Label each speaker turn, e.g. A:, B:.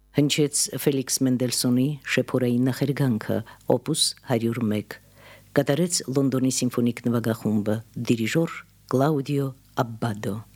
A: Հնչեց Ֆելիքս Մենդելսոնի շեփորային նախերգանքը Opus 101, կատարեց Լոնդոնի սիմֆոնիկ նվագախումբը, դիրիժոր Կլաուդիո Աբբադո։